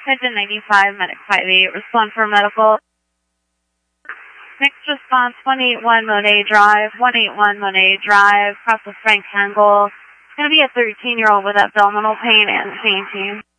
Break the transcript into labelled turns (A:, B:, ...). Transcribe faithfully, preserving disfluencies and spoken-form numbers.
A: Pigeon ninety-five, medic five eight, respond for medical. Next response, one eight one Monet Drive, one eight one Monet Drive, cross with Frank Hengel. It's going to be a thirteen-year-old with abdominal pain and fainting.